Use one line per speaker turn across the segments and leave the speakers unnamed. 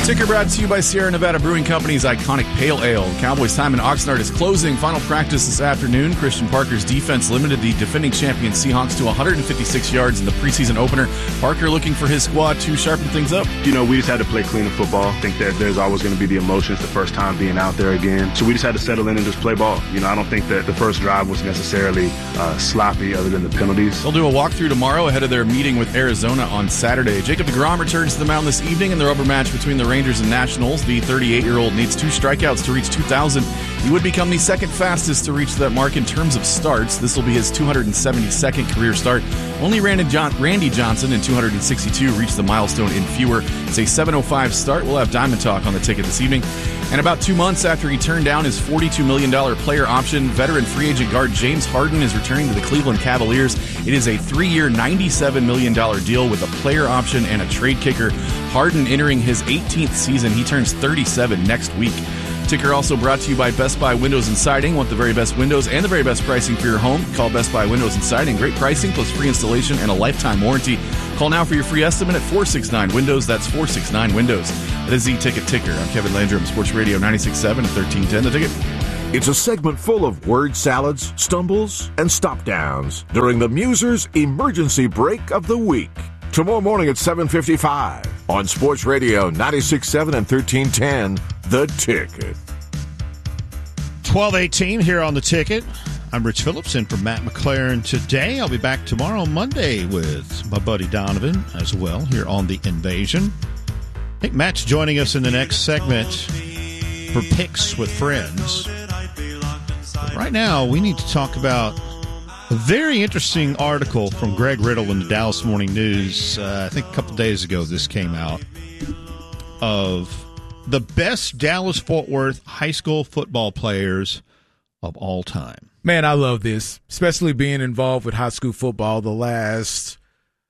Ticker brought to you by Sierra Nevada Brewing Company's iconic Pale Ale. Cowboys' time in Oxnard is closing. Final practice this afternoon. Christian Parker's defense limited the defending champion Seahawks to 156 yards in the preseason opener. Parker looking for his squad to sharpen things up.
We just had to play cleaner football. I think that there's always going to be the emotions the first time being out there again. So we just had to settle in and just play ball. I don't think that the first drive was necessarily sloppy other than the penalties.
They'll do a walkthrough tomorrow ahead of their meeting with Arizona on Saturday. Jacob deGrom returns to the mound this evening in the rubber match between the Rangers and Nationals. The 38-year-old needs 2 strikeouts to reach 2,000. He would become the second fastest to reach that mark in terms of starts. This will be his 272nd career start. Only Randy Johnson in 262 reached the milestone in fewer. It's a 7:05 start. We'll have Diamond Talk on the ticket this evening. And about 2 months after he turned down his $42 million player option, veteran free agent guard James Harden is returning to the Cleveland Cavaliers. It is a 3-year, $97 million deal with a player option and a trade kicker. Harden entering his 18th season. He turns 37 next week. Ticker also brought to you by Best Buy Windows and Siding. Want the very best windows and the very best pricing for your home? Call Best Buy Windows and Siding. Great pricing plus free installation and a lifetime warranty. Call now for your free estimate at 469-WINDOWS. That's 469-WINDOWS. That is the Ticket Ticker. I'm Kevin Landrum, Sports Radio 96.7 and 1310. The Ticket.
It's a segment full of word salads, stumbles, and stop downs during the Musers Emergency Break of the Week. Tomorrow morning at 7:55 on Sports Radio 96.7 and 1310, The Ticket.
12:18 here on The Ticket. I'm Rich Phillips in for Matt McLaren today. I'll be back tomorrow, Monday, with my buddy Donovan as well here on The Invasion. I think Matt's joining us in the next segment for Picks with Friends. But right now, we need to talk about a very interesting article from Greg Riddle in the Dallas Morning News. I think a couple days ago this came out, of the best Dallas-Fort Worth high school football players of all time.
Man, I love this, especially being involved with high school football the last,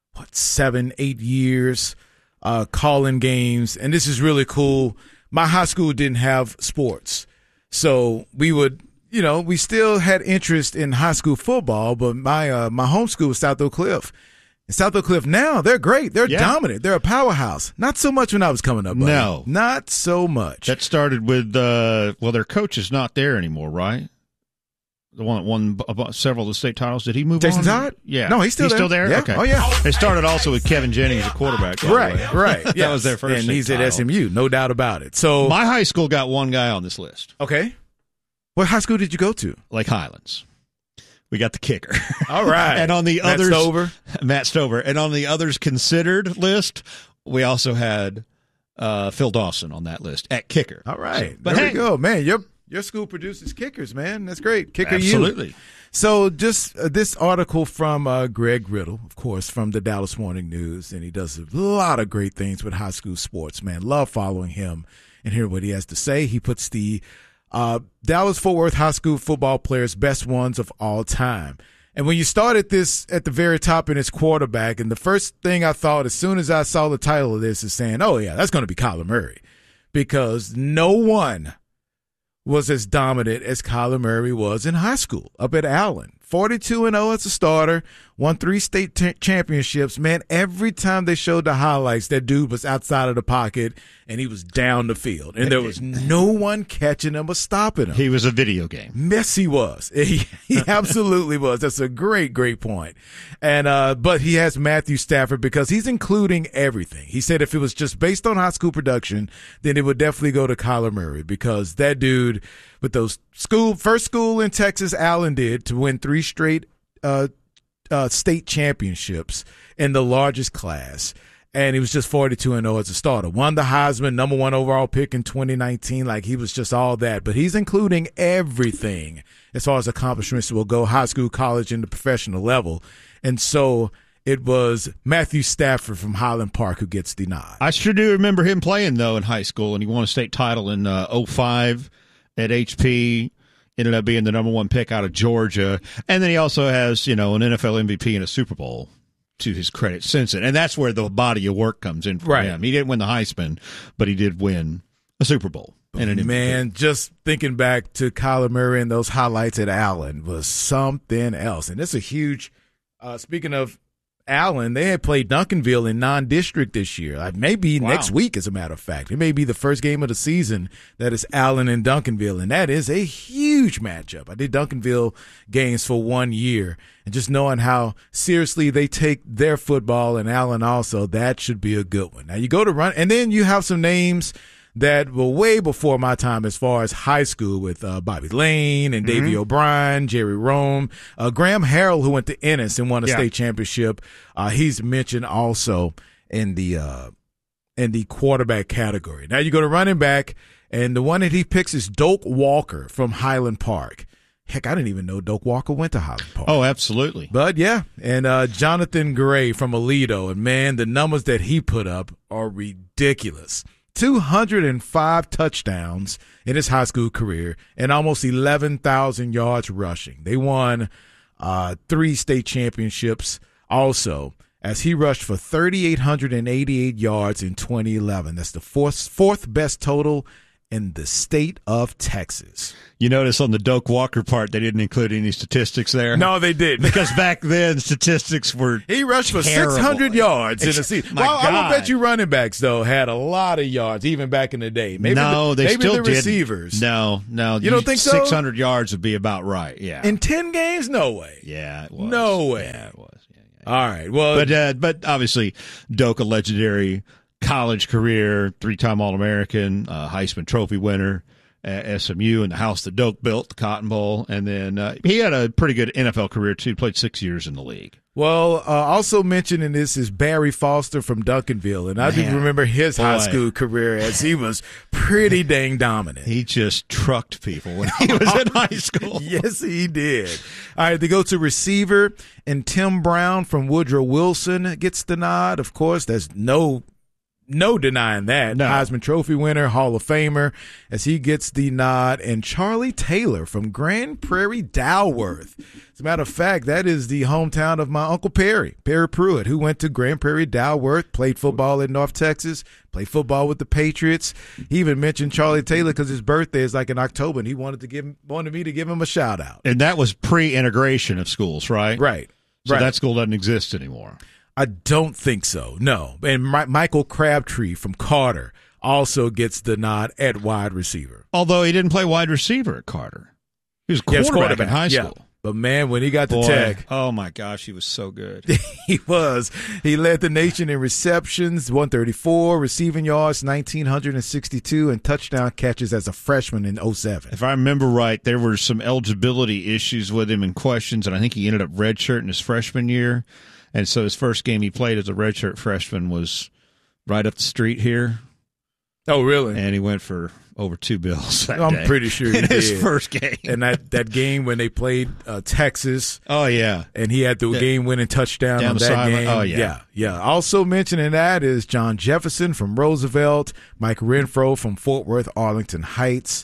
7-8 years, calling games. And this is really cool. My high school didn't have sports, so we would – we still had interest in high school football, but my home school was South Oak Cliff. And South Oak Cliff now, they're great. They're dominant. They're a powerhouse. Not so much when I was coming up, buddy.
No.
Not so much.
That started with, their coach is not there anymore, right? The one that won several of the state titles. Did he move
Jason
on?
Todd?
Yeah.
No, he's still there.
Yeah.
Okay.
Oh, yeah. They started also with Kevin Jennings, a quarterback.
Right.
That was their first
And he's
title.
at SMU, no doubt about it. So
my high school got one guy on this list.
Okay. What high school did you go to?
Lake Highlands. We got the kicker.
All right.
And on the
Matt
others,
Stover.
Matt Stover. And on the others considered list, we also had Phil Dawson on that list at kicker.
All right.
So,
there we go. Man, your school produces kickers, man. That's great. Kicker
absolutely.
You. So just this article from Greg Riddle, of course, from the Dallas Morning News, and he does a lot of great things with high school sports, man. Love following him and hear what he has to say. He puts the Dallas-Fort Worth high school football players' best ones of all time. And when you started this at the very top in his quarterback, and the first thing I thought as soon as I saw the title of this is saying, oh, yeah, that's going to be Kyler Murray, because no one was as dominant as Kyler Murray was in high school up at Allen. 42-0 as a starter, won 3 state championships. Man, every time they showed the highlights, that dude was outside of the pocket and he was down the field. And there was no one catching him or stopping him.
He was a video game.
Yes, he was. He absolutely was. That's a great, great point. And but he has Matthew Stafford because he's including everything. He said if it was just based on high school production, then it would definitely go to Kyler Murray, because that dude with those first school in Texas, Allen did, to win 3 straight state championships in the largest class. And he was just 42-0 as a starter. Won the Heisman, number 1 overall pick in 2019. Like, he was just all that. But he's including everything as far as accomplishments will go, high school, college, and the professional level. And so it was Matthew Stafford from Highland Park who gets the nod.
I sure do remember him playing, though, in high school, and he won a state title in 05 at HP. Ended up being the number 1 pick out of Georgia. And then he also has, an NFL MVP and a Super Bowl to his credit since it. And that's where the body of work comes in for him. He didn't win the Heisman, but he did win a Super Bowl. And an MVP.
Man, just thinking back to Kyler Murray and those highlights at Allen was something else. And it's a huge, speaking of Allen. They had played Duncanville in non-district this year. Maybe next week, as a matter of fact. It may be the first game of the season that is Allen and Duncanville, and that is a huge matchup. I did Duncanville games for 1 year, and just knowing how seriously they take their football, and Allen also, that should be a good one. Now, you go to run, and then you have some names that were way before my time as far as high school with Bobby Lane and Davey O'Brien, Jerry Rome, Graham Harrell, who went to Ennis and won a state championship. He's mentioned also in the quarterback category. Now you go to running back, and the one that he picks is Doak Walker from Highland Park. Heck, I didn't even know Doak Walker went to Highland Park.
Oh, absolutely.
But, yeah, and Jonathan Gray from Aledo. And, man, the numbers that he put up are ridiculous. 205 touchdowns in his high school career and almost 11,000 yards rushing. They won 3 state championships also, as he rushed for 3,888 yards in 2011. That's the fourth best total in the state of Texas.
You notice on the Doak Walker part, they didn't include any statistics there?
No, they didn't.
Because back then, statistics were
He rushed for 600 yards in the season. Well, I will bet you running backs, though, had a lot of yards, even back in the day. Maybe
they still
the
did.
Receivers.
No.
You don't think so?
600 yards would be about right, yeah.
In 10 games? No way.
Yeah, it was.
No way.
Yeah, it was. Yeah.
All right. Well,
but obviously, Doak, a legendary college career, 3-time All-American, Heisman Trophy winner at SMU, and the house that Doak built, the Cotton Bowl. And then he had a pretty good NFL career, too. He played 6 years in the league.
Well, also mentioned in this is Barry Foster from Duncanville, and I do remember his high school career as he was pretty dang dominant.
He just trucked people when he was in high school.
Yes, he did. All right, they go to receiver, and Tim Brown from Woodrow Wilson gets the nod. Of course, there's no denying that.
No.
Heisman Trophy winner, Hall of Famer, as he gets the nod. And Charlie Taylor from Grand Prairie, Dalworth. As a matter of fact, that is the hometown of my Uncle Perry Pruitt, who went to Grand Prairie, Dalworth, played football in North Texas, played football with the Patriots. He even mentioned Charlie Taylor because his birthday is like in October, and he wanted me to give him a shout-out.
And that was pre-integration of schools, right?
Right.
So that school doesn't exist anymore.
I don't think so, no. And Michael Crabtree from Carter also gets the nod at wide receiver.
Although he didn't play wide receiver at Carter. He was quarterback in high school.
Yeah. But, man, when he got to Tech.
Oh, my gosh, he was so good.
He was. He led the nation in receptions, 134, receiving yards, 1,962, and touchdown catches as a freshman in 2007.
If I remember right, there were some eligibility issues with him and questions, and I think he ended up redshirting his freshman year. And so his first game he played as a redshirt freshman was right up the street here.
Oh, really?
And he went for over 2 bills that day.
I'm pretty sure he did.
His first game.
And that game when they played Texas.
Oh, yeah.
And he had the game-winning touchdown on that game.
Oh, yeah.
Yeah. Also mentioning that is John Jefferson from Roosevelt, Mike Renfro from Fort Worth, Arlington Heights.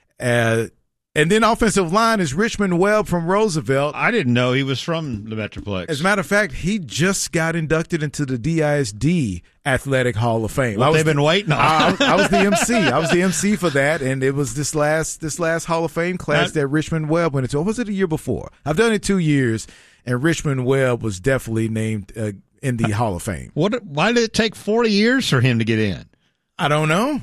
And then offensive line is Richmond Webb from Roosevelt.
I didn't know he was from the Metroplex.
As a matter of fact, he just got inducted into the DISD Athletic Hall of Fame.
They've been waiting on.
I was the MC. I was the MC for that, and it was this last Hall of Fame class that Richmond Webb went into. Or was it a year before? I've done it 2 years, and Richmond Webb was definitely named in the Hall of Fame.
Why did it take 40 years for him to get in?
I don't know.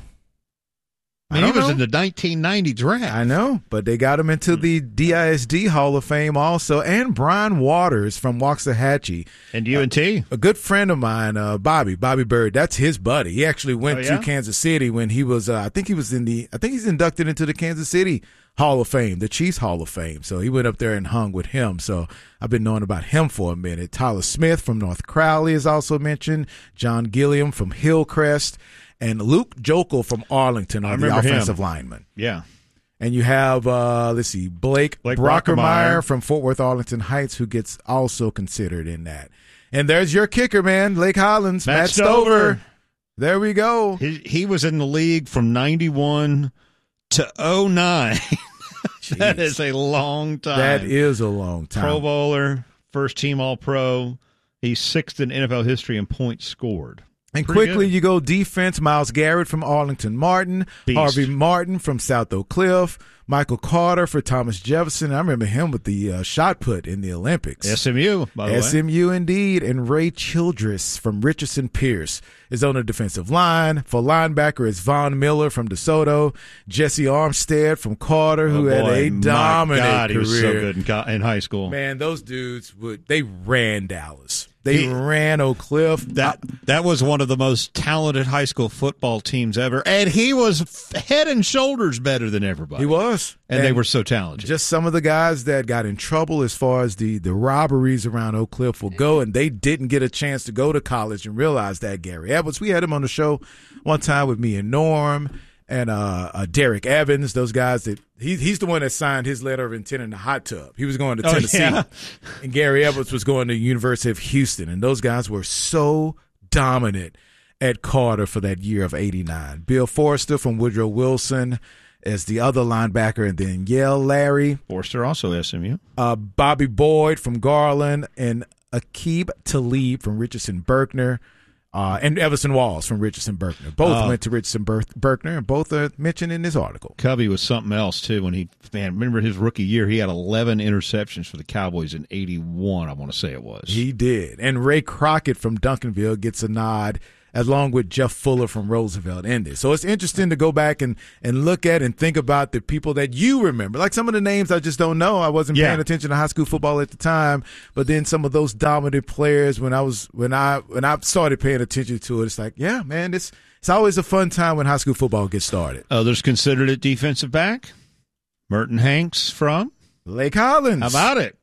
I mean, he was in the 1990 draft.
I know, but they got him into the DISD Hall of Fame also. And Brian Waters from Waxahachie.
And UNT.
A good friend of mine, Bobby Bird, that's his buddy. He actually went to Kansas City when he was, I think he's inducted into the Kansas City Hall of Fame, the Chiefs Hall of Fame. So he went up there and hung with him. So I've been knowing about him for a minute. Tyler Smith from North Crowley is also mentioned. John Gilliam from Hillcrest. And Luke Jokel from Arlington are the offensive linemen.
Yeah.
And you have, Blake Brockermeyer from Fort Worth, Arlington Heights, who gets also considered in that. And there's your kicker, man, Lake Highlands, Matt Stover. There we go.
He was in the league from 91 to 09. That is a long time.
That is a long time.
Pro Bowler, first team All-Pro. He's 6th in NFL history in points scored.
And quickly, you go defense, Myles Garrett from Arlington Martin,
Beast.
Harvey Martin from South Oak Cliff, Michael Carter for Thomas Jefferson. I remember him with the shot put in the Olympics.
SMU, by the way.
SMU indeed. And Ray Childress from Richardson Pierce is on the defensive line. For linebacker is Von Miller from DeSoto. Jesse Armstead from Carter, who had a dominant career.
He was so good in high school.
Man, those dudes, they ran Dallas. They ran Oak Cliff.
That was one of the most talented high school football teams ever, and he was head and shoulders better than everybody.
He was.
And they were so talented.
Just some of the guys that got in trouble as far as the robberies around Oak Cliff will go, and they didn't get a chance to go to college and realize that. Gary Edwards, we had him on the show one time with me and Norm and Derek Evans, those guys that he's the one that signed his letter of intent in the hot tub. He was going to Tennessee, and Gary Edwards was going to the University of Houston, and those guys were so dominant at Carter for that year of '89. Bill Forrester from Woodrow Wilson as the other linebacker, and then Yale Larry.
Forrester also SMU.
Bobby Boyd from Garland, and Aqib Talib from Richardson Berkner. And Everson Walls from Richardson Berkner. Both went to Richardson Berkner, and both are mentioned in this article.
Cubby was something else, too. Remember his rookie year, he had 11 interceptions for the Cowboys in '81, I want to say it was.
He did. And Ray Crockett from Duncanville gets a nod, along with Jeff Fuller from Roosevelt in this. So it's interesting to go back and look at and think about the people that you remember. Like some of the names I just don't know. I wasn't paying attention to high school football at the time, but then some of those dominant players when I started paying attention to it, it's like, yeah, man, it's always a fun time when high school football gets started.
Others considered it defensive back. Merton Hanks from
Lake Highlands.
How about it?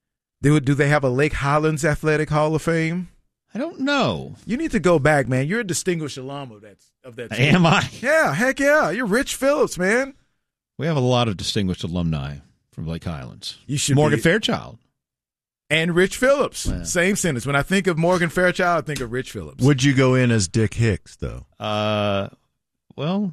Do they have a Lake Highlands Athletic Hall of Fame?
I don't know.
You need to go back, man. You're a distinguished alum of that team.
Am I?
Yeah, heck yeah. You're Rich Phillips, man.
We have a lot of distinguished alumni from Lake Highlands.
You should
Morgan Fairchild.
And Rich Phillips. Yeah. Same sentence. When I think of Morgan Fairchild, I think of Rich Phillips.
Would you go in as Dick Hicks, though?
Well,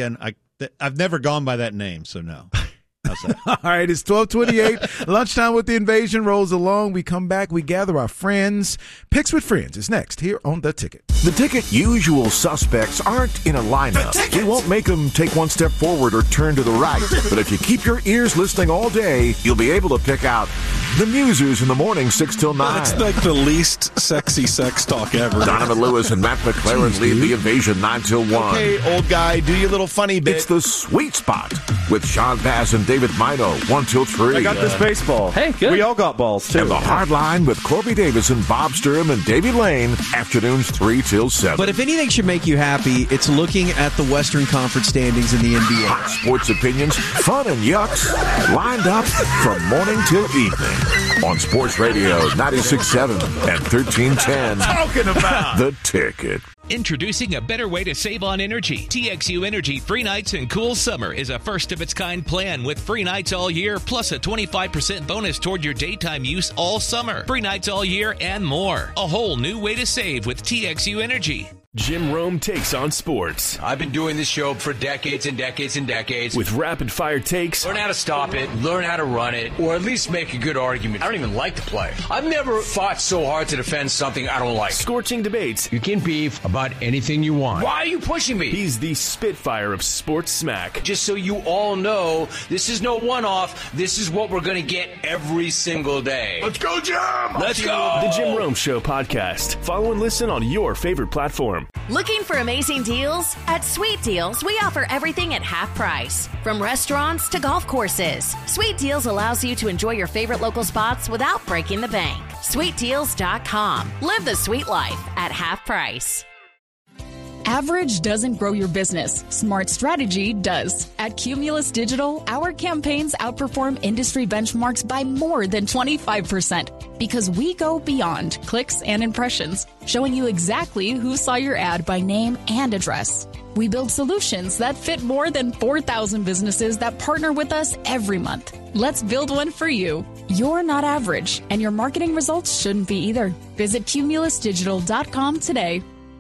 I've never gone by that name, so no.
All right, it's 12:28. Lunchtime with the Invasion rolls along. We come back. We gather our friends. Picks with Friends is next here on The Ticket.
The Ticket usual suspects aren't in a lineup. We won't make them take one step forward or turn to the right. But if you keep your ears listening all day, you'll be able to pick out the Musers in the morning, 6 till 9.
It's like the least sexy sex talk ever.
Donovan Lewis and Matt McLaren lead the Invasion 9 till 1.
Okay, old guy, do your little funny bit.
It's the Sweet Spot with Sean Bass and David Mino, 1 till 3.
I got this baseball. Hey, good. We all got balls, too.
And the Hard Line with Corby Davison, Bob Sturm, and Davey Lane, afternoons 3 till 7.
But if anything should make you happy, it's looking at the Western Conference standings in the NBA.
Hot sports opinions, fun and yucks, lined up from morning till evening on Sports Radio 96.7 and 1310.
Talking about
The Ticket.
Introducing a better way to save on energy. TXU Energy Free Nights and Cool Summer is a first-of-its-kind plan with free nights all year, plus a 25% bonus toward your daytime use all summer. Free nights all year and more. A whole new way to save with TXU Energy.
Jim Rome takes on sports.
I've been doing this show for decades and decades and decades.
With rapid-fire takes.
Learn how to stop it, learn how to run it, or at least make a good argument. I don't even like the play. I've never fought so hard to defend something I don't like.
Scorching debates.
You can beef about anything you want. Why are you pushing me?
He's the Spitfire of sports smack.
Just so you all know, this is no one-off. This is what we're going to get every single day.
Let's go, Jim!
Let's go!
The Jim Rome Show podcast. Follow and listen on your favorite platform.
Looking for amazing deals? At Sweet Deals, we offer everything at half price. From restaurants to golf courses, Sweet Deals allows you to enjoy your favorite local spots without breaking the bank. SweetDeals.com. Live the sweet life at half price.
Average doesn't grow your business. Smart strategy does. At Cumulus Digital, our campaigns outperform industry benchmarks by more than 25% because we go beyond clicks and impressions, showing you exactly who saw your ad by name and address. We build solutions that fit more than 4,000 businesses that partner with us every month. Let's build one for you. You're not average, and your marketing results shouldn't be either. Visit cumulusdigital.com today.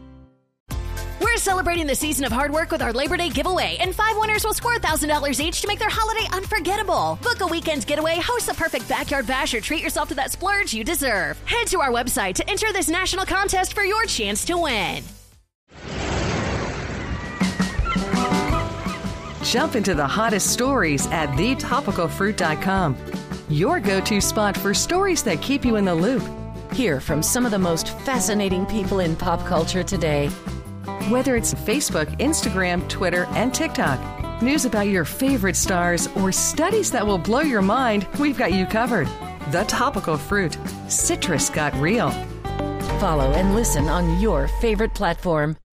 We're celebrating the season of hard work with our Labor Day giveaway, and 5 winners will score $1,000 each to make their holiday unforgettable. Book a weekend getaway, host the perfect backyard bash, or treat yourself to that splurge you deserve. Head to our website to enter this national contest for your chance to win.
Jump into the hottest stories at thetopicalfruit.com. Your go-to spot for stories that keep you in the loop.
Hear from some of the most fascinating people in pop culture today.
Whether it's Facebook, Instagram, Twitter, and TikTok, news about your favorite stars, or studies that will blow your mind, we've got you covered. The Topical Fruit. Citrus got real.
Follow and listen on your favorite platform.